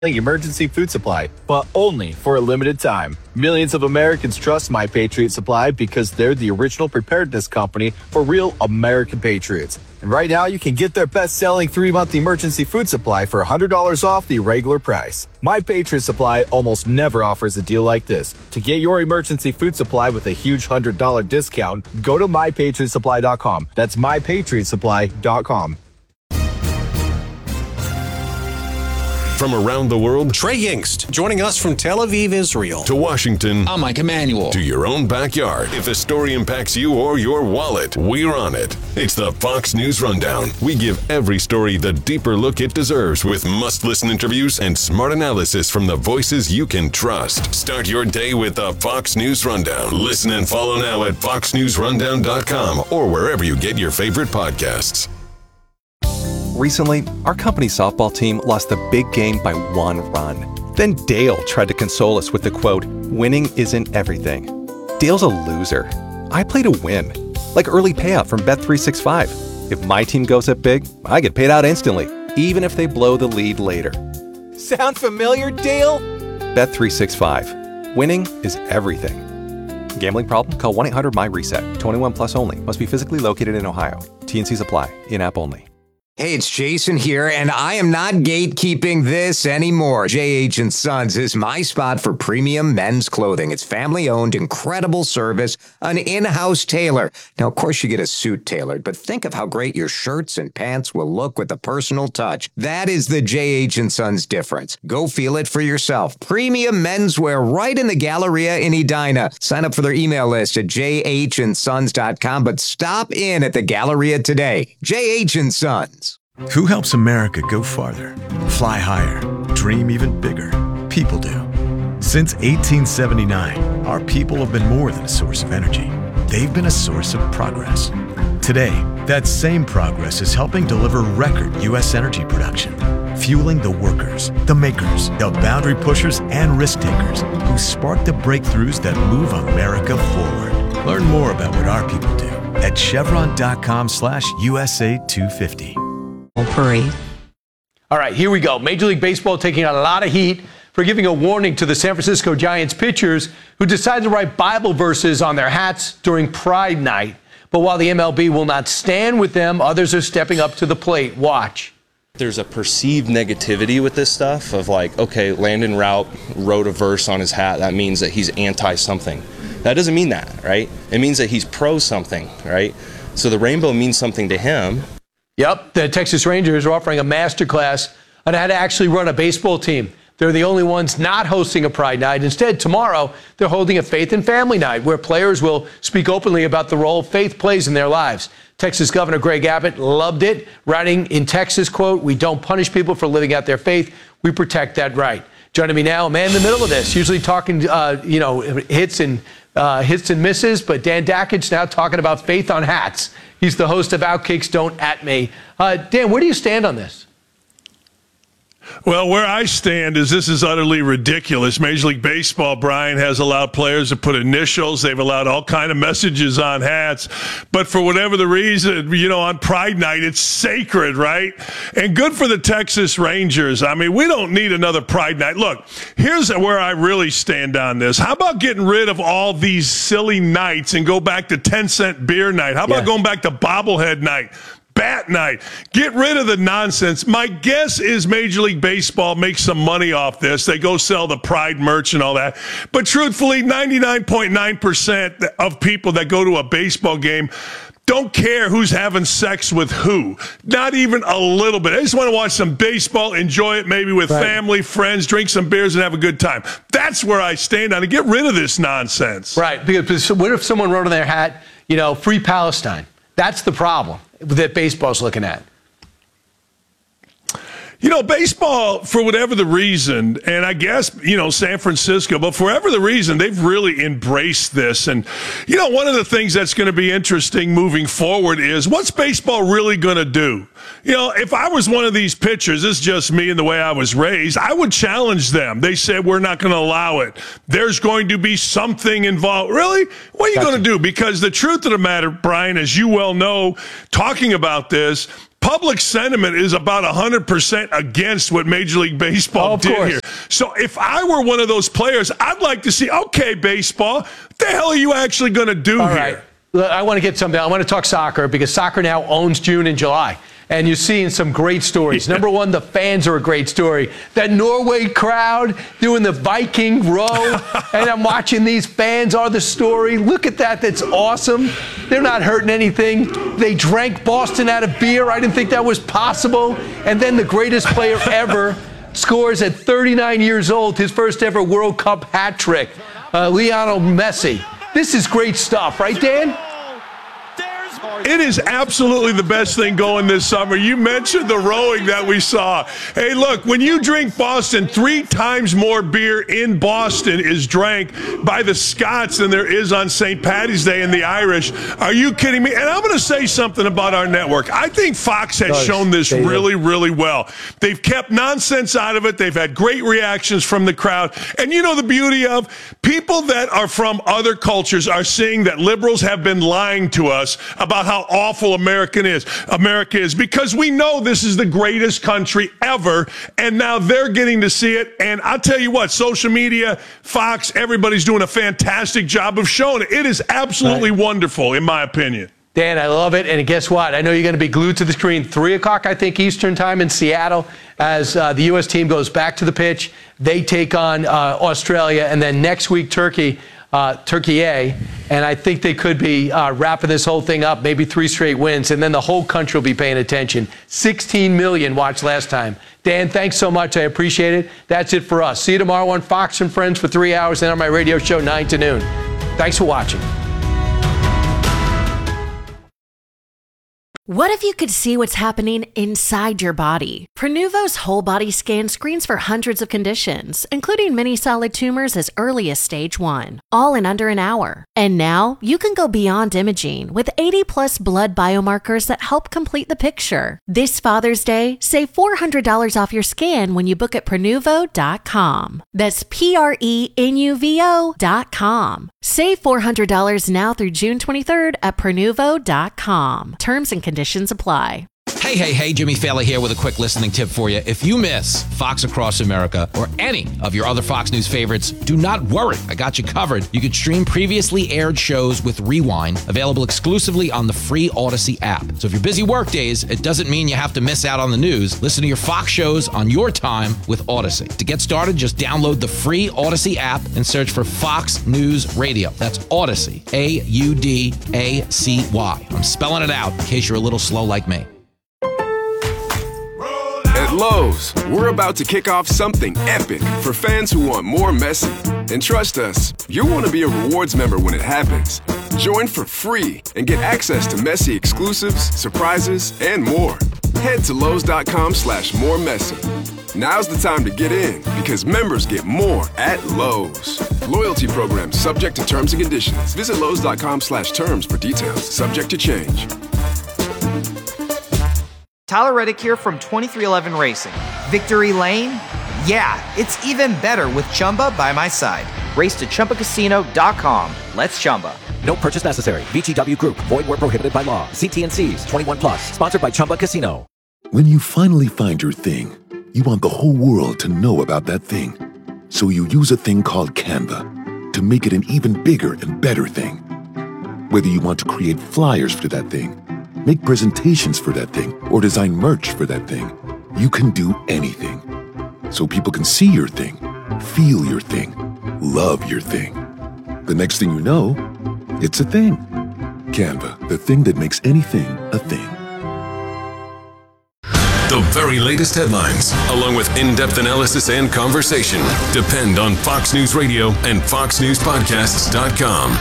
emergency food supply, but only for a limited time. Millions of Americans trust My Patriot Supply because they're the original preparedness company for real American patriots. And right now, you can get their best-selling 3-month emergency food supply for $100 off the regular price. My Patriot Supply almost never offers a deal like this. To get your emergency food supply with a huge $100 discount, go to MyPatriotSupply.com. That's MyPatriotSupply.com. From around the world, Trey Yingst, joining us from Tel Aviv, Israel. To Washington, I'm Mike Emanuel. To your own backyard. If a story impacts you or your wallet, we're on it. It's the Fox News Rundown. We give every story the deeper look it deserves with must-listen interviews and smart analysis from the voices you can trust. Start your day with the Fox News Rundown. Listen and follow now at foxnewsrundown.com or wherever you get your favorite podcasts. Recently, our company's softball team lost the big game by 1 run. Then Dale tried to console us with the quote, "Winning isn't everything." Dale's a loser. I play to win. Like early payout from Bet365. If my team goes up big, I get paid out instantly, even if they blow the lead later. Sound familiar, Dale? Bet365. Winning is everything. Gambling problem? Call 1-800-MY-RESET. 21 plus only. Must be physically located in Ohio. T&Cs apply. In-app only. Hey, it's Jason here, and I am not gatekeeping this anymore. J.H. & Sons is my spot for premium men's clothing. It's family-owned, incredible service, an in-house tailor. Now, of course, you get a suit tailored, but think of how great your shirts and pants will look with a personal touch. That is the J.H. & Sons difference. Go feel it for yourself. Premium menswear right in the Galleria in Edina. Sign up for their email list at jhnSons.com, but stop in at the Galleria today. J.H. & Sons. Who helps America go farther, fly higher, dream even bigger? People do. Since 1879, our people have been more than a source of energy. They've been a source of progress. Today, that same progress is helping deliver record U.S. energy production, fueling the workers, the makers, the boundary pushers, and risk takers who spark the breakthroughs that move America forward. Learn more about what our people do at chevron.com/USA 250. Parade. All right, here we go. Major League Baseball taking out a lot of heat for giving a warning to the San Francisco Giants pitchers who decided to write Bible verses on their hats during Pride Night. But while the MLB will not stand with them, others are stepping up to the plate. Watch. There's a perceived negativity with this stuff of like, okay, Landon Routt wrote a verse on his hat. That means that he's anti-something. That doesn't mean that, right? It means that he's pro-something, right? So the rainbow means something to him. Yep, the Texas Rangers are offering a masterclass on how to actually run a baseball team. They're the only ones not hosting a Pride Night. Instead, tomorrow, they're holding a Faith and Family Night where players will speak openly about the role faith plays in their lives. Texas Governor Greg Abbott loved it, writing in Texas, quote, "We don't punish people for living out their faith. We protect that right." Joining me now, a man in the middle of this, usually talking, hits and misses, but Dan Dakich now talking about faith on hats. He's the host of Outkicks, Don't At Me. Dan, where do you stand on this? Well, where I stand is this is utterly ridiculous. Major League Baseball, Brian, has allowed players to put initials. They've allowed all kind of messages on hats. But for whatever the reason, on Pride Night, it's sacred, right? And good for the Texas Rangers. I mean, we don't need another Pride Night. Look, here's where I really stand on this. How about getting rid of all these silly nights and go back to 10-cent beer night? How about going back to bobblehead night? Bat night. Get rid of the nonsense. My guess is Major League Baseball makes some money off this. They go sell the Pride merch and all that. But truthfully, 99.9% of people that go to a baseball game don't care who's having sex with who. Not even a little bit. I just want to watch some baseball, enjoy it maybe with family, friends, drink some beers, and have a good time. That's where I stand on it. Get rid of this nonsense. Right. Because what if someone wrote on their hat, Free Palestine? That's the problem that baseball's looking at. Baseball, for whatever the reason, and I guess, San Francisco, but for whatever the reason, they've really embraced this. And, one of the things that's going to be interesting moving forward is what's baseball really going to do? If I was one of these pitchers, this is just me and the way I was raised, I would challenge them. They said, we're not going to allow it. There's going to be something involved. Really? What are you going to do? Because the truth of the matter, Brian, as you well know, talking about this, public sentiment is about 100% against what Major League Baseball did here. So if I were one of those players, I'd like to see, okay, baseball, what the hell are you actually going to do here? Right. I want to get something. I want to talk soccer because soccer now owns June and July. And you're seeing some great stories. Number one, the fans are a great story. That Norway crowd doing the Viking row. And I'm watching these fans are the story. Look at that. That's awesome. They're not hurting anything. They drank Boston out of beer. I didn't think that was possible. And then the greatest player ever scores at 39 years old his first ever World Cup hat trick. Lionel Messi. This is great stuff, right, Dan? It is absolutely the best thing going this summer. You mentioned the rowing that we saw. Hey, look, when you drink Boston, 3 times more beer in Boston is drank by the Scots than there is on St. Paddy's Day in the Irish. Are you kidding me? And I'm going to say something about our network. I think Fox has shown this really, really well. They've kept nonsense out of it. They've had great reactions from the crowd. And you know the beauty of people that are from other cultures are seeing that liberals have been lying to us about how awful America is, because we know this is the greatest country ever, and now they're getting to see it. And I'll tell you what, social media, Fox, everybody's doing a fantastic job of showing it. It is absolutely wonderful, in my opinion. Dan, I love it. And guess what? I know you're going to be glued to the screen. 3 o'clock, I think, Eastern time in Seattle as the U.S. team goes back to the pitch. They take on Australia, and then next week, Turkey A, and I think they could be wrapping this whole thing up, maybe 3 straight wins, and then the whole country will be paying attention. 16 million watched last time. Dan, thanks so much. I appreciate it. That's it for us. See you tomorrow on Fox and Friends for 3 hours, and on my radio show 9 to noon. Thanks for watching. What if you could see what's happening inside your body? Prenuvo's whole body scan screens for hundreds of conditions, including many solid tumors as early as stage 1, all in under an hour. And now you can go beyond imaging with 80+ blood biomarkers that help complete the picture. This Father's Day, save $400 off your scan when you book at Prenuvo.com. That's Prenuvo.com. Save $400 now through June 23rd at Prenuvo.com. Terms and conditions apply. Hey, Jimmy Fallon here with a quick listening tip for you. If you miss Fox Across America or any of your other Fox News favorites, do not worry. I got you covered. You can stream previously aired shows with Rewind, available exclusively on the free Odyssey app. So if you're busy work days, it doesn't mean you have to miss out on the news. Listen to your Fox shows on your time with Odyssey. To get started, just download the free Odyssey app and search for Fox News Radio. That's Odyssey, Audacy. I'm spelling it out in case you're a little slow like me. At Lowe's, we're about to kick off something epic for fans who want more Messi. And trust us, you'll want to be a rewards member when it happens. Join for free and get access to Messi exclusives, surprises, and more. Head to Lowe's.com/moremessi. Now's the time to get in because members get more at Lowe's. Loyalty program subject to terms and conditions. Visit Lowe's.com/terms for details. Subject to change. Tyler Reddick here from 2311 Racing. Victory Lane? Yeah, it's even better with Chumba by my side. Race to ChumbaCasino.com. Let's Chumba. No purchase necessary. VGW Group. Void where prohibited by law. See T&Cs. 21+. Sponsored by Chumba Casino. When you finally find your thing, you want the whole world to know about that thing. So you use a thing called Canva to make it an even bigger and better thing. Whether you want to create flyers for that thing, make presentations for that thing, or design merch for that thing, you can do anything. So people can see your thing, feel your thing, love your thing. The next thing you know, it's a thing. Canva, the thing that makes anything a thing. The very latest headlines, along with in-depth analysis and conversation, depend on Fox News Radio and FoxNewsPodcasts.com.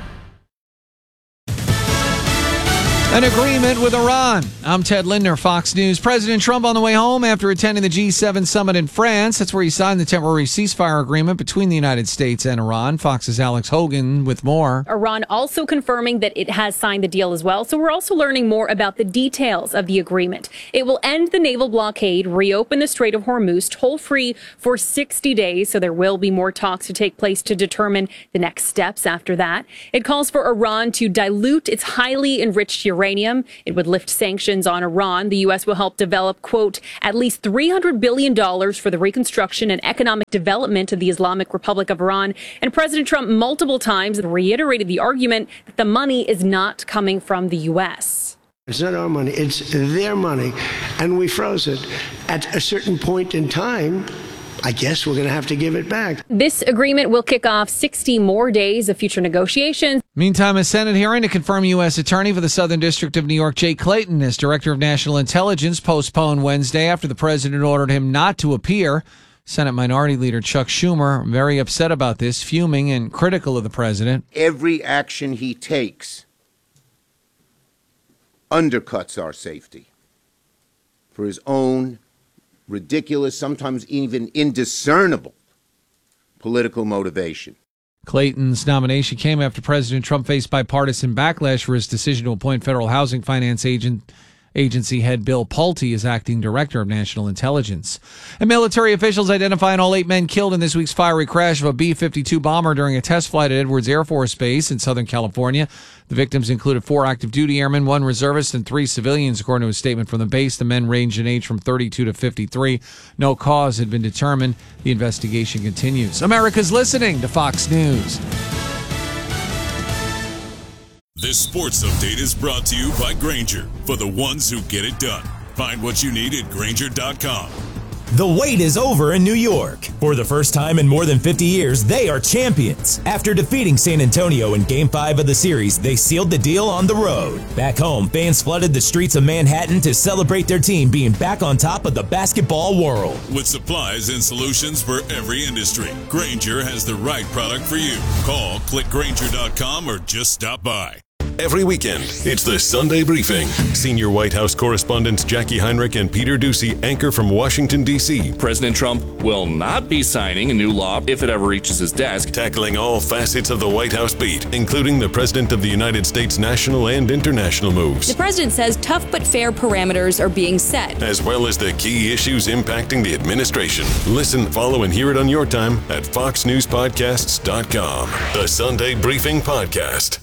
An agreement with Iran. I'm Ted Lindner, Fox News. President Trump on the way home after attending the G7 summit in France. That's where he signed the temporary ceasefire agreement between the United States and Iran. Fox's Alex Hogan with more. Iran also confirming that it has signed the deal as well. So we're also learning more about the details of the agreement. It will end the naval blockade, reopen the Strait of Hormuz toll-free for 60 days. So there will be more talks to take place to determine the next steps after that. It calls for Iran to dilute its highly enriched uranium uranium. It would lift sanctions on Iran. The U.S. will help develop, quote, at least $300 billion for the reconstruction and economic development of the Islamic Republic of Iran. And President Trump multiple times reiterated the argument that the money is not coming from the U.S. It's not our money, it's their money, and we froze it. At a certain point in time, I guess we're going to have to give it back. This agreement will kick off 60 more days of future negotiations. Meantime, a Senate hearing to confirm U.S. Attorney for the Southern District of New York, Jay Clayton, as Director of National Intelligence, postponed Wednesday after the president ordered him not to appear. Senate Minority Leader Chuck Schumer very upset about this, fuming and critical of the president. Every action he takes undercuts our safety for his own ridiculous, sometimes even indiscernible political motivation. Clayton's nomination came after President Trump faced bipartisan backlash for his decision to appoint federal housing finance agency head Bill Pulte as acting director of national intelligence. And military officials identifying all 8 men killed in this week's fiery crash of a B-52 bomber during a test flight at Edwards Air Force Base in Southern California. The victims included 4 active duty airmen, 1 reservist, and 3 civilians, according to a statement from the base. The men ranged in age from 32 to 53. No cause had been determined. The investigation continues. America's listening to Fox News. This sports update is brought to you by Grainger, for the ones who get it done. Find what you need at Grainger.com. The wait is over in New York. For the first time in more than 50 years, they are champions. After defeating San Antonio in Game 5 of the series, they sealed the deal on the road. Back home, fans flooded the streets of Manhattan to celebrate their team being back on top of the basketball world. With supplies and solutions for every industry, Grainger has the right product for you. Call, click Grainger.com, or just stop by. Every weekend, it's the Sunday Briefing. Senior White House correspondents Jackie Heinrich and Peter Doocy anchor from Washington, D.C. President Trump will not be signing a new law if it ever reaches his desk. Tackling all facets of the White House beat, including the President of the United States' national and international moves. The president says tough but fair parameters are being set, as well as the key issues impacting the administration. Listen, follow, and hear it on your time at FoxNewsPodcasts.com. The Sunday Briefing Podcast.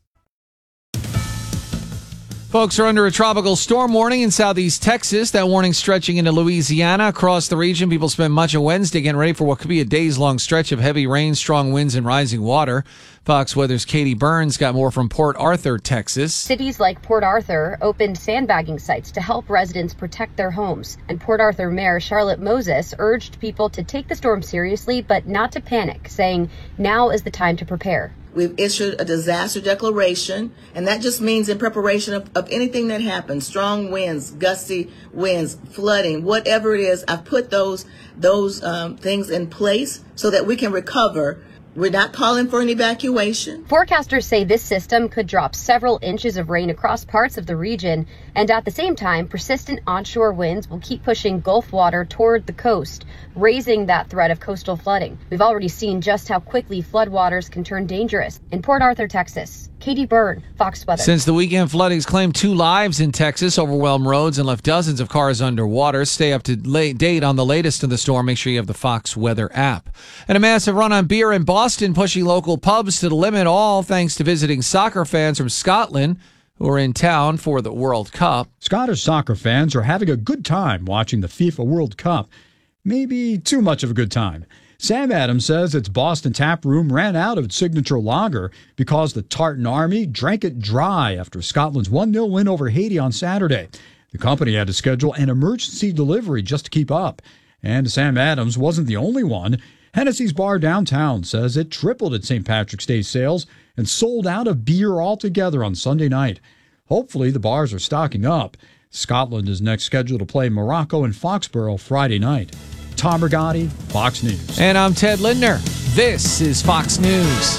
Folks are under a tropical storm warning in southeast Texas. That warning stretching into Louisiana. Across the region, people spend much of Wednesday getting ready for what could be a days-long stretch of heavy rain, strong winds, and rising water. Fox Weather's Katie Burns got more from Port Arthur, Texas. Cities like Port Arthur opened sandbagging sites to help residents protect their homes. And Port Arthur Mayor Charlotte Moses urged people to take the storm seriously, but not to panic, saying now is the time to prepare. We've issued a disaster declaration, and that just means in preparation of anything that happens, strong winds, gusty winds, flooding, whatever it is, I've put those things in place so that we can recover. We're not calling for an evacuation. Forecasters say this system could drop several inches of rain across parts of the region, and at the same time, persistent onshore winds will keep pushing Gulf water toward the coast, raising that threat of coastal flooding. We've already seen just how quickly floodwaters can turn dangerous. In Port Arthur, Texas, Katie Byrne, Fox Weather. Since the weekend, flooding's claimed 2 lives in Texas, overwhelmed roads, and left dozens of cars underwater. Stay up to date on the latest of the storm. Make sure you have the Fox Weather app. And a massive run on beer in Boston, pushing local pubs to the limit, all thanks to visiting soccer fans from Scotland who are in town for the World Cup. Scottish soccer fans are having a good time watching the FIFA World Cup. Maybe too much of a good time. Sam Adams says its Boston tap room ran out of its signature lager because the Tartan Army drank it dry after Scotland's 1-0 win over Haiti on Saturday. The company had to schedule an emergency delivery just to keep up. And Sam Adams wasn't the only one. Hennessy's Bar downtown says it tripled its St. Patrick's Day sales and sold out of beer altogether on Sunday night. Hopefully the bars are stocking up. Scotland is next scheduled to play Morocco in Foxborough Friday night. Tom Rigotti, Fox News. And I'm Ted Lindner. This is Fox News.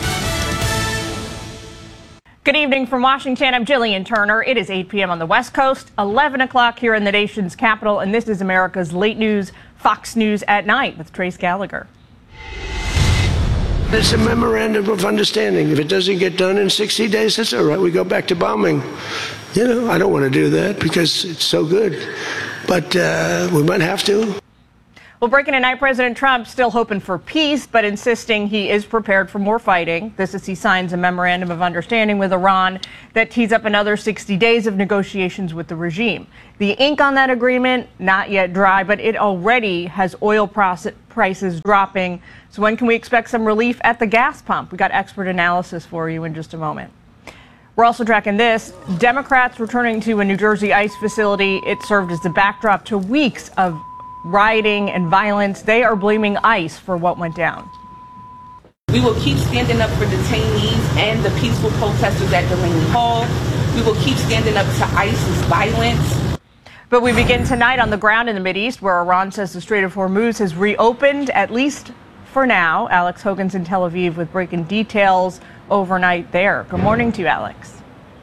Good evening from Washington. I'm Jillian Turner. It is 8 p.m. on the West Coast, 11 o'clock here in the nation's capital, and this is America's late news, Fox News at Night with Trace Gallagher. It's a memorandum of understanding. If it doesn't get done in 60 days, that's all right. We go back to bombing. You know, I don't want to do that because it's so good, but we might have to. Well, breaking tonight, President Trump still hoping for peace, but insisting he is prepared for more fighting. This as he signs a memorandum of understanding with Iran that tees up another 60 days of negotiations with the regime. The ink on that agreement, not yet dry, but it already has oil prices dropping. So when can we expect some relief at the gas pump? We got expert analysis for you in just a moment. We're also tracking this. Democrats returning to a New Jersey ICE facility. It served as the backdrop to weeks of rioting and violence. They are blaming ICE for what went down. We will keep standing up for detainees and the peaceful protesters at Delaney Hall. We will keep standing up to ICE's violence. But we begin tonight on the ground in the Mideast, where Iran says the Strait of Hormuz has reopened, at least for now. Alex Hogan's in Tel Aviv with breaking details overnight there. Good morning to you, Alex.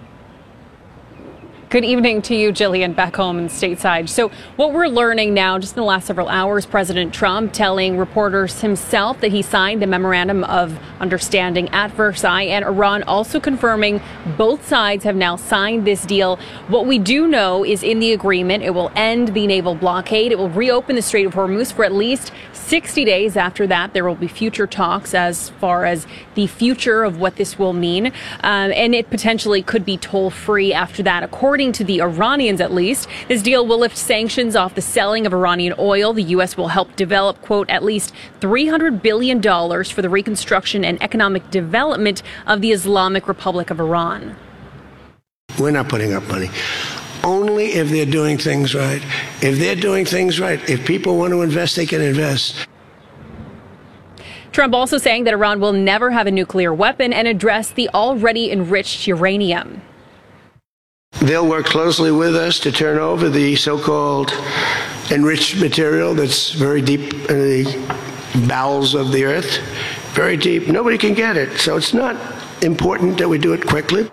Good evening to you, Jillian, back home in stateside. So what we're learning now, just in the last several hours, President Trump telling reporters himself that he signed the memorandum of understanding at Versailles, and Iran also confirming both sides have now signed this deal. What we do know is in the agreement, it will end the naval blockade. It will reopen the Strait of Hormuz for at least 60 days. After that, there will be future talks as far as the future of what this will mean. And it potentially could be toll-free after that. According to the Iranians, at least, this deal will lift sanctions off the selling of Iranian oil. The U.S. will help develop, quote, at least $300 billion for the reconstruction and economic development of the Islamic Republic of Iran. We're not putting up money. Only if they're doing things right. If they're doing things right, if people want to invest, they can invest. Trump also saying that Iran will never have a nuclear weapon and address the already enriched uranium. They'll work closely with us to turn over the so-called enriched material that's very deep in the bowels of the earth. Very deep. Nobody can get it. So it's not important that we do it quickly.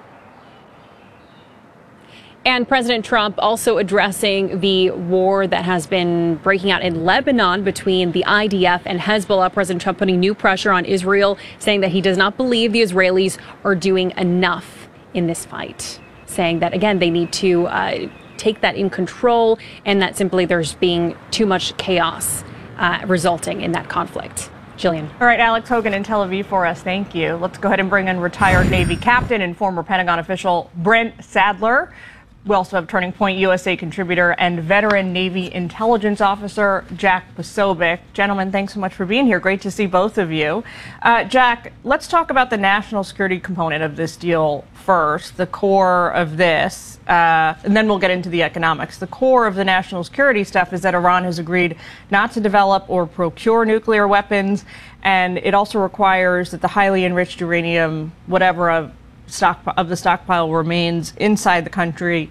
And President Trump also addressing the war that has been breaking out in Lebanon between the IDF and Hezbollah. President Trump putting new pressure on Israel, saying that he does not believe the Israelis are doing enough in this fight. Saying that, again, they need to take that in control and that simply there's being too much chaos resulting in that conflict. Jillian. All right, Alex Hogan in Tel Aviv for us. Thank you. Let's go ahead and bring in retired Navy captain and former Pentagon official Brent Sadler. We also have Turning Point USA contributor and veteran Navy intelligence officer Jack Posobiec. Gentlemen, thanks so much for being here. Great to see both of you. Jack, let's talk about the national security component of this deal first, the core of this, and then we'll get into the economics. The core of the national security stuff is that Iran has agreed not to develop or procure nuclear weapons, and it also requires that the highly enriched uranium, whatever of the stockpile remains inside the country,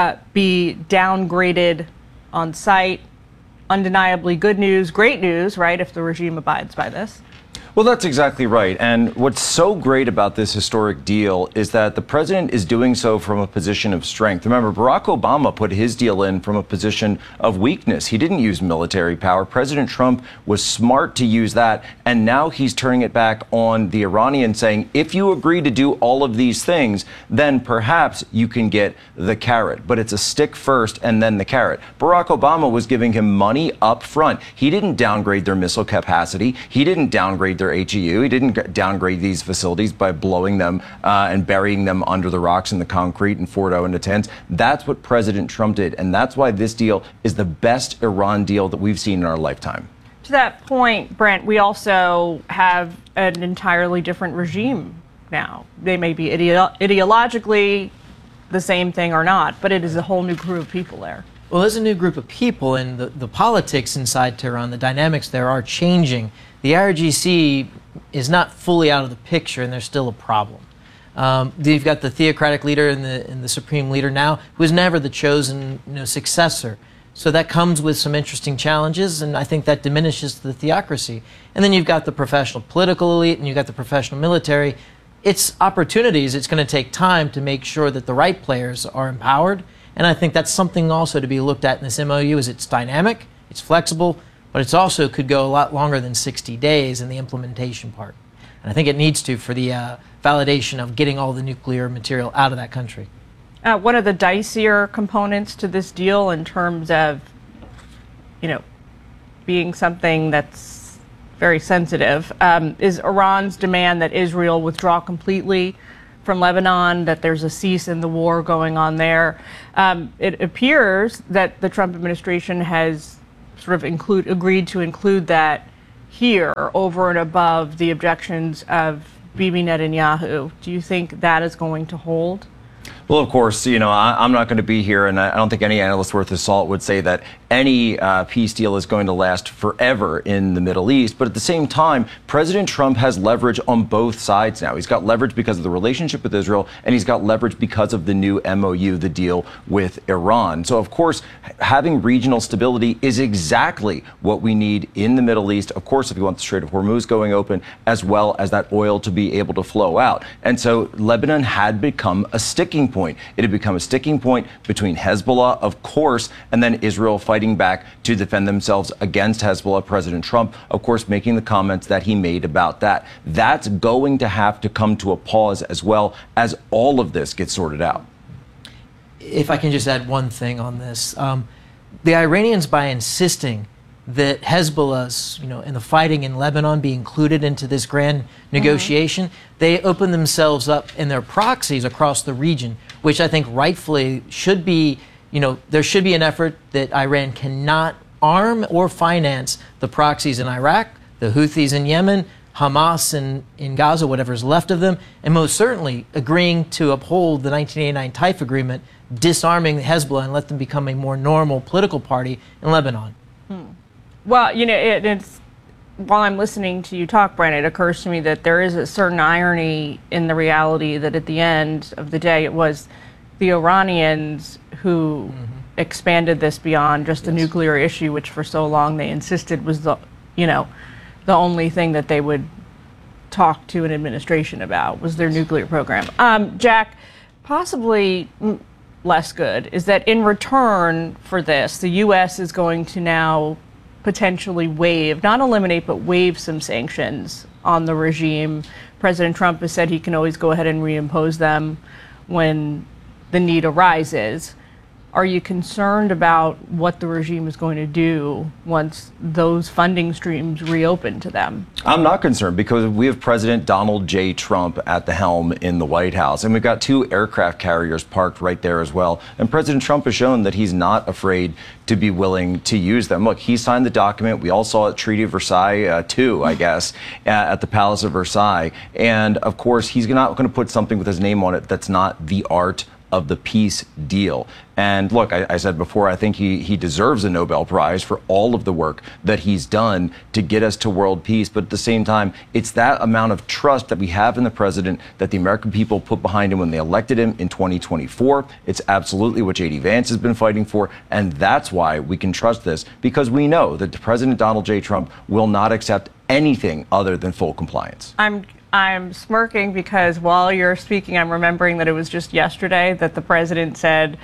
be downgraded on site. Undeniably good news, great news, right, if the regime abides by this. Well, that's exactly right. And what's so great about this historic deal is that the president is doing so from a position of strength. Remember, Barack Obama put his deal in from a position of weakness. He didn't use military power. President Trump was smart to use that. And now he's turning it back on the Iranians, saying, if you agree to do all of these things, then perhaps you can get the carrot. But it's a stick first and then the carrot. Barack Obama was giving him money up front. He didn't downgrade their missile capacity. He didn't downgrade their HEU. He didn't downgrade these facilities by blowing them and burying them under the rocks and the concrete and Fordo into tents. That's what President Trump did. And that's why this deal is the best Iran deal that we've seen in our lifetime. To that point, Brent, we also have an entirely different regime now. They may be ideologically the same thing or not, but it is a whole new group of people there. Well, there's a new group of people, and the politics inside Tehran, the dynamics there are changing. The IRGC is not fully out of the picture, and there's still a problem. You've got the theocratic leader and the supreme leader now, who is never the chosen successor. So that comes with some interesting challenges, and I think that diminishes the theocracy. And then you've got the professional political elite, and you've got the professional military. It's opportunities. It's going to take time to make sure that the right players are empowered. And I think that's something also to be looked at in this MOU, is it's dynamic, it's flexible, but it's also could go a lot longer than 60 days in the implementation part. And I think it needs to for the validation of getting all the nuclear material out of that country. One of the dicier components to this deal in terms of, being something that's very sensitive, is Iran's demand that Israel withdraw completely from Lebanon, that there's a cease in the war going on there. It appears that the Trump administration has sort of agreed to include that here over and above the objections of Bibi Netanyahu. Do you think that is going to hold? Well, of course, I'm not going to be here, and I don't think any analyst worth his salt would say that any peace deal is going to last forever in the Middle East. But at the same time, President Trump has leverage on both sides now. He's got leverage because of the relationship with Israel, and he's got leverage because of the new MOU, the deal with Iran. So, of course, having regional stability is exactly what we need in the Middle East. Of course, if you want the Strait of Hormuz going open, as well as that oil to be able to flow out. And so Lebanon had become a sticking point. It had become a sticking point between Hezbollah, of course, and then Israel fighting back to defend themselves against Hezbollah. President Trump, of course, making the comments that he made about that. That's going to have to come to a pause as well as all of this gets sorted out. If I can just add one thing on this. The Iranians, by insisting that Hezbollah's, and the fighting in Lebanon be included into this grand negotiation, they open themselves up in their proxies across the region, which I think rightfully should be, there should be an effort that Iran cannot arm or finance the proxies in Iraq, the Houthis in Yemen, Hamas in Gaza, whatever's left of them, and most certainly agreeing to uphold the 1989 Taif Agreement, disarming Hezbollah and let them become a more normal political party in Lebanon. Well, it's while I'm listening to you talk, Brent, it occurs to me that there is a certain irony in the reality that at the end of the day, it was the Iranians who expanded this beyond just the nuclear issue, which for so long they insisted was the only thing that they would talk to an administration about was their nuclear program. Jack, possibly less good is that in return for this, the U.S. is going to now potentially waive, not eliminate, but waive some sanctions on the regime. President Trump has said he can always go ahead and reimpose them when the need arises. Are you concerned about what the regime is going to do once those funding streams reopen to them? I'm not concerned because we have President Donald J. Trump at the helm in the White House, and we've got 2 aircraft carriers parked right there as well. And President Trump has shown that he's not afraid to be willing to use them. Look, he signed the document. We all saw it, Treaty of Versailles 2, I guess, at the Palace of Versailles. And of course, he's not going to put something with his name on it that's not the art of the peace deal. And look, I said before, I think he deserves a Nobel Prize for all of the work that he's done to get us to world peace. But at the same time, it's that amount of trust that we have in the president that the American people put behind him when they elected him in 2024. It's absolutely what J.D. Vance has been fighting for. And that's why we can trust this, because we know that President Donald J. Trump will not accept anything other than full compliance. I'm smirking because while you're speaking, I'm remembering that it was just yesterday that the president said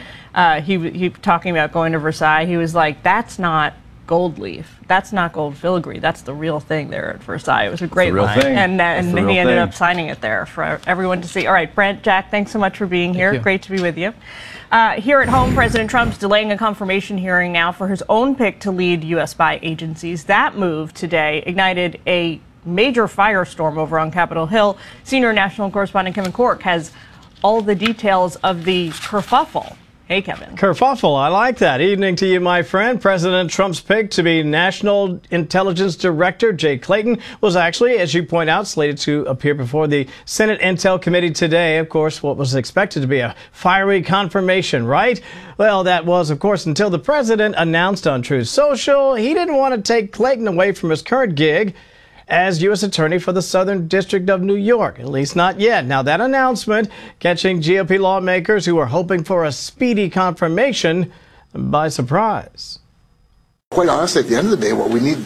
he talking about going to Versailles. He was like, "That's not gold leaf. That's not gold filigree. That's the real thing there at Versailles." It was a great line, and he ended up signing it there for everyone to see. All right, Brent, Jack, thanks so much for being here. Great to be with you. Here at home, President Trump's delaying a confirmation hearing now for his own pick to lead U.S. spy agencies. That move today ignited a major firestorm over on Capitol Hill. Senior national correspondent Kevin Corke has all the details of the kerfuffle. Hey, Kevin. Kerfuffle, I like that. Evening to you, my friend. President Trump's pick to be National Intelligence Director, Jay Clayton, was actually, as you point out, slated to appear before the Senate Intel Committee today. Of course, what was expected to be a fiery confirmation, right? Well, that was, of course, until the president announced on Truth Social he didn't want to take Clayton away from his current gig as U.S. Attorney for the Southern District of New York, at least not yet. Now, that announcement catching GOP lawmakers who are hoping for a speedy confirmation by surprise. Quite honestly, at the end of the day, what we need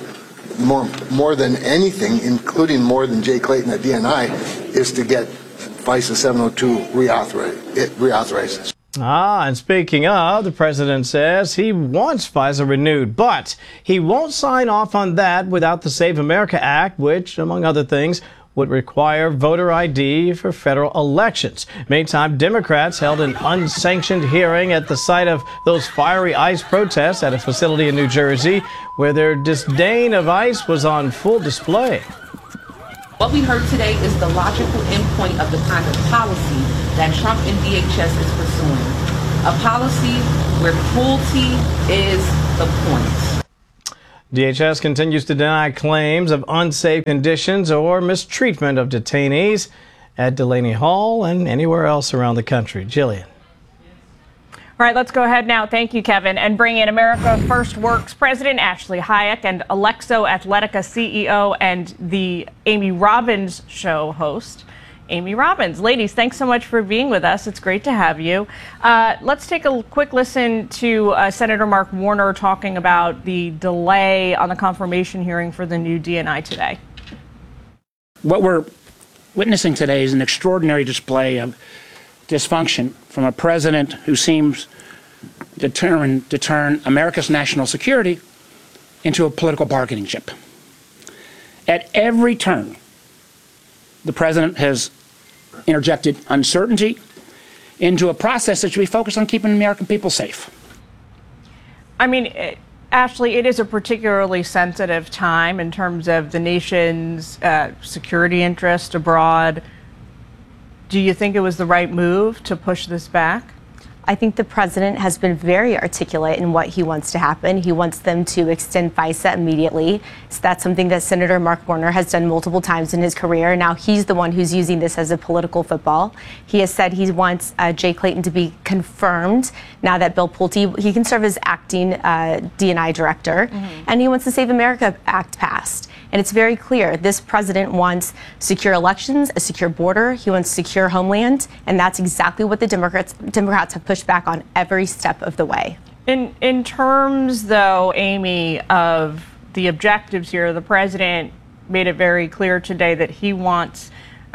more than anything, including more than Jay Clayton at DNI, is to get FISA 702 reauthorized. And speaking of, the president says he wants FISA renewed, but he won't sign off on that without the Save America Act, which, among other things, would require voter ID for federal elections. Meantime, Democrats held an unsanctioned hearing at the site of those fiery ICE protests at a facility in New Jersey, where their disdain of ICE was on full display. What we heard today is the logical endpoint of the kind of policy that Trump and DHS is pursuing. A policy where cruelty is the point. DHS continues to deny claims of unsafe conditions or mistreatment of detainees at Delaney Hall and anywhere else around the country. Jillian. All right, let's go ahead now. Thank you, Kevin. And bring in America First Works President Ashley Hayek and Alexo Athletica CEO and the Amy Robbins Show host, Amy Robbins. Ladies, thanks so much for being with us. It's great to have you. Let's take a quick listen to Senator Mark Warner talking about the delay on the confirmation hearing for the new DNI today. What we're witnessing today is an extraordinary display of dysfunction from a president who seems determined to turn America's national security into a political bargaining chip. At every turn, the president has interjected uncertainty into a process that should be focused on keeping the American people safe. I mean, Ashley, it is a particularly sensitive time in terms of the nation's security interest abroad. Do you think it was the right move to push this back? I think the president has been very articulate in what he wants to happen. He wants them to extend FISA immediately. So that's something that Senator Mark Warner has done multiple times in his career. Now he's the one who's using this as a political football. He has said he wants Jay Clayton to be confirmed now that Bill Pulte, he can serve as acting DNI director, and he wants the Save America Act passed. And it's very clear, this president wants secure elections, a secure border, he wants secure homeland, and that's exactly what the Democrats have pushed back on every step of the way. In terms, though, Amy, of the objectives here, the president made it very clear today that he wants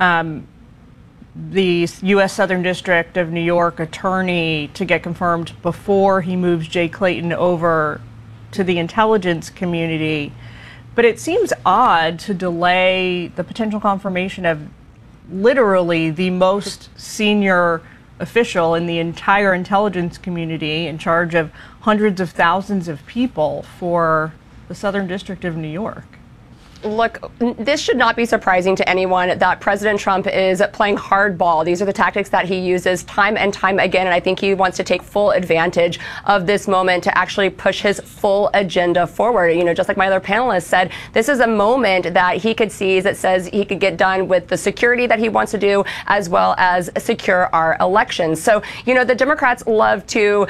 the U.S. Southern District of New York attorney to get confirmed before he moves Jay Clayton over to the intelligence community. But it seems odd to delay the potential confirmation of literally the most senior official in the entire intelligence community in charge of hundreds of thousands of people for the Southern District of New York. Look, this should not be surprising to anyone that President Trump is playing hardball. These are the tactics that he uses time and time again, and I think he wants to take full advantage of this moment to actually push his full agenda forward. You know, just like my other panelists said, this is a moment that he could seize that says he could get done with the security that he wants to do, as well as secure our elections. So, you know, the Democrats love to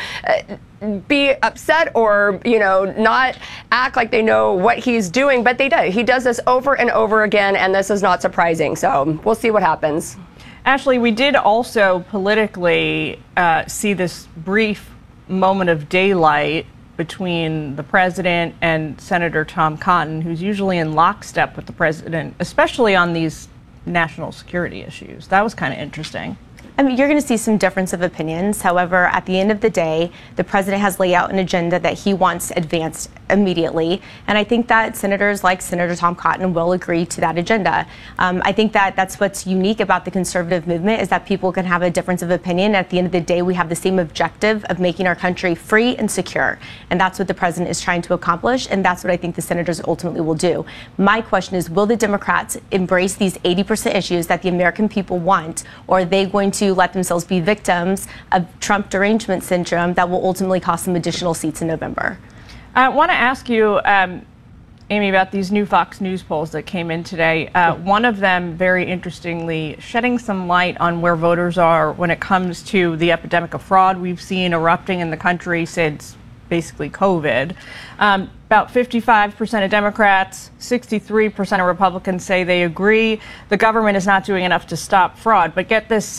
be upset or, you know, not act like they know what he's doing, but they do. He does this over and over again, and this is not surprising. So we'll see what happens. Ashley, we did also politically see this brief moment of daylight between the president and Senator Tom Cotton, who's usually in lockstep with the president, especially on these national security issues. That was kind of interesting. I mean, you're going to see some difference of opinions. However, at the end of the day, the president has laid out an agenda that he wants advanced immediately. And I think that senators like Senator Tom Cotton will agree to that agenda. I think that that's what's unique about the conservative movement is that people can have a difference of opinion. At the end of the day, we have the same objective of making our country free and secure. And that's what the president is trying to accomplish. And that's what I think the senators ultimately will do. My question is, will the Democrats embrace these 80% issues that the American people want? Or are they going to let themselves be victims of Trump derangement syndrome that will ultimately cost them additional seats in November? I want to ask you, Amy, about these new Fox News polls that came in today. One of them, very interestingly, shedding some light on where voters are when it comes to the epidemic of fraud we've seen erupting in the country since basically COVID. About 55% of Democrats, 63% of Republicans say they agree the government is not doing enough to stop fraud. But get this,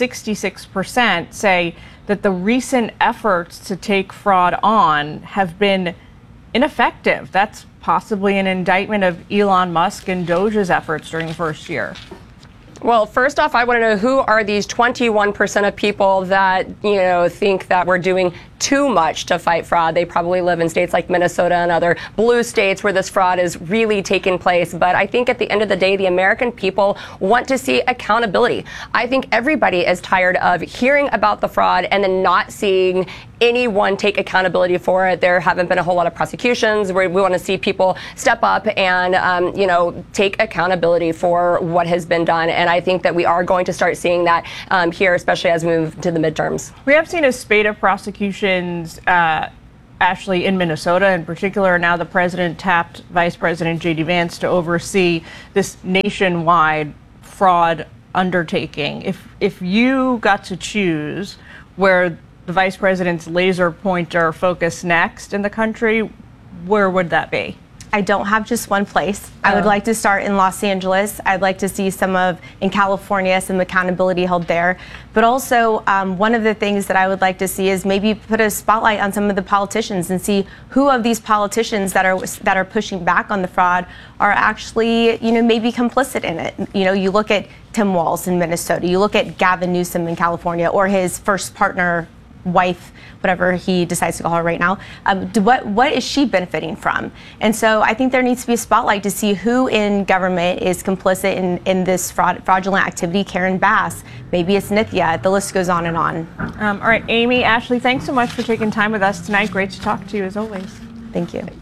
66% say that the recent efforts to take fraud on have been ineffective. That's possibly an indictment of Elon Musk and Doge's efforts during the first year. Well, first off, I want to know who are these 21% of people that, you know, think that we're doing too much to fight fraud. They probably live in states like Minnesota and other blue states where this fraud is really taking place. But I think at the end of the day, the American people want to see accountability. I think everybody is tired of hearing about the fraud and then not seeing anyone take accountability for it. There haven't been a whole lot of prosecutions. We want to see people step up and, take accountability for what has been done. And I think that we are going to start seeing that here, especially as we move to the midterms. We have seen a spate of prosecutions, Ashley, in Minnesota in particular. Now the president tapped Vice President J.D. Vance to oversee this nationwide fraud undertaking. If you got to choose where the vice president's laser pointer focus next in the country, where would that be? I don't have just one place. I would like to start in Los Angeles. I'd like to see in California, some accountability held there. But also, one of the things that I would like to see is maybe put a spotlight on some of the politicians and see who of these politicians that are pushing back on the fraud are actually, maybe complicit in it. You look at Tim Walz in Minnesota. You look at Gavin Newsom in California, or his first partner, wife, whatever he decides to call her right now. What is she benefiting from? And so I think there needs to be a spotlight to see who in government is complicit in this fraudulent activity. Karen Bass, maybe it's Nithya. The list goes on and on. All right, Amy, Ashley, thanks so much for taking time with us tonight. Great to talk to you as always. Thank you.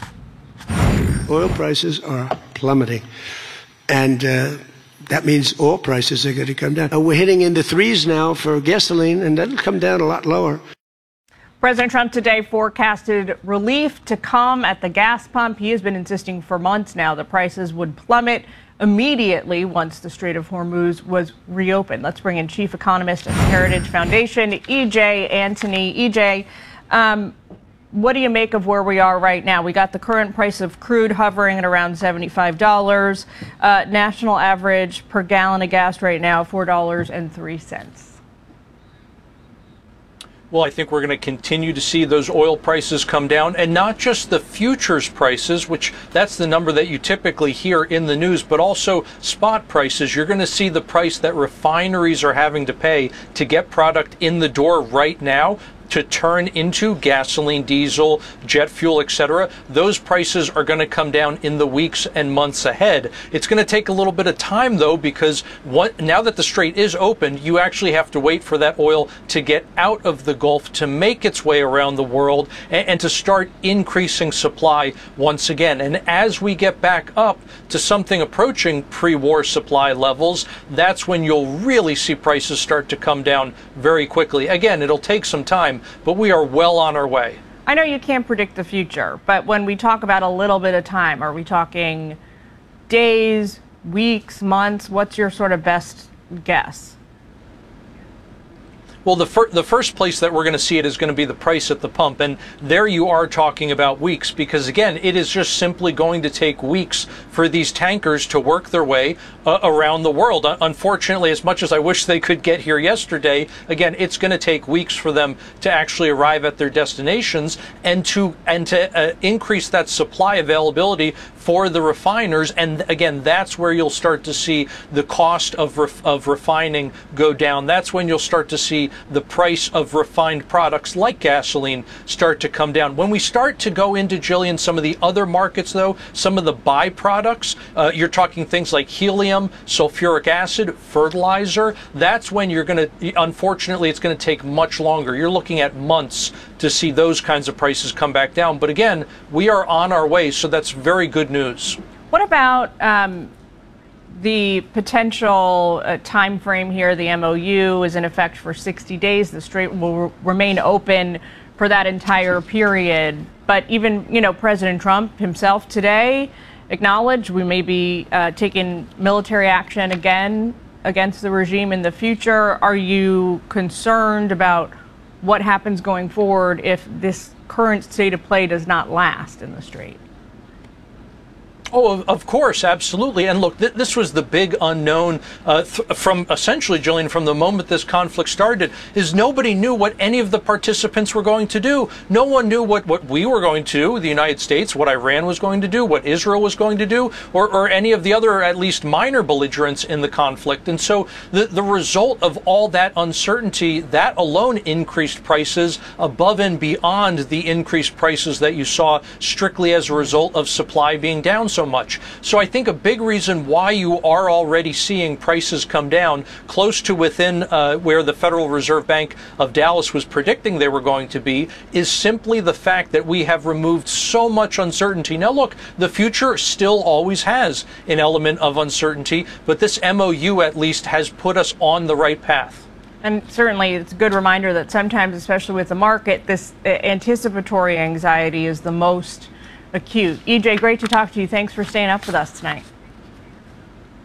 Oil prices are plummeting, and that means oil prices are going to come down. We're hitting into threes now for gasoline, and that'll come down a lot lower. President Trump today forecasted relief to come at the gas pump. He has been insisting for months now that prices would plummet immediately once the Strait of Hormuz was reopened. Let's bring in Chief Economist at the Heritage Foundation, E.J. Antony. E.J., what do you make of where we are right now? We got the current price of crude hovering at around $75. National average per gallon of gas right now, $4.03. Well, I think we're going to continue to see those oil prices come down, and not just the futures prices, which that's the number that you typically hear in the news, but also spot prices. You're going to see the price that refineries are having to pay to get product in the door right now to turn into gasoline, diesel, jet fuel, etc. Those prices are going to come down in the weeks and months ahead. It's going to take a little bit of time, though, because now that the Strait is open, you actually have to wait for that oil to get out of the Gulf to make its way around the world and to start increasing supply once again. And as we get back up to something approaching pre-war supply levels, that's when you'll really see prices start to come down very quickly. Again, it'll take some time, but we are well on our way. I know you can't predict the future, but when we talk about a little bit of time, are we talking days, weeks, months? What's your sort of best guess? Well, the first place that we're going to see it is going to be the price at the pump. And there you are talking about weeks, because, again, it is just simply going to take weeks for these tankers to work their way around the world. Unfortunately, as much as I wish they could get here yesterday, again, it's going to take weeks for them to actually arrive at their destinations and to increase that supply availability for the refiners. And again, that's where you'll start to see the cost of refining go down. That's when you'll start to see the price of refined products like gasoline start to come down. When we start to go into, Jillian, some of the other markets, though, some of the byproducts, you're talking things like helium, sulfuric acid, fertilizer. That's when you're going to, unfortunately, it's going to take much longer. You're looking at months to see those kinds of prices come back down. But again, we are on our way, so that's very good news. What about the potential time frame here? The MOU is in effect for 60 days. The Strait will remain open for that entire period. But even, President Trump himself today acknowledged we may be taking military action again against the regime in the future. Are you concerned about what happens going forward if this current state of play does not last in the Strait? Oh, of course, absolutely. And look, this was the big unknown from essentially, Jillian, from the moment this conflict started, is nobody knew what any of the participants were going to do. No one knew what we were going to do, the United States, what Iran was going to do, what Israel was going to do, or any of the other, at least minor belligerents in the conflict. And so the result of all that uncertainty, that alone increased prices above and beyond the increased prices that you saw strictly as a result of supply being down so much. So I think a big reason why you are already seeing prices come down close to within where the Federal Reserve Bank of Dallas was predicting they were going to be is simply the fact that we have removed so much uncertainty. Now look, the future still always has an element of uncertainty, but this MOU at least has put us on the right path. And certainly it's a good reminder that sometimes, especially with the market, this anticipatory anxiety is the most acute. EJ, great to talk to you. Thanks for staying up with us tonight.